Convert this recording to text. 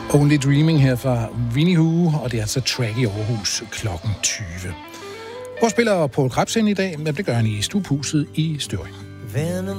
Only Dreaming her fra Winnie Hu, og det er altså track i Aarhus klokken 20. Hvor spiller Poul Krebs ind i dag? Det gør han i Stubhuset i Støvring.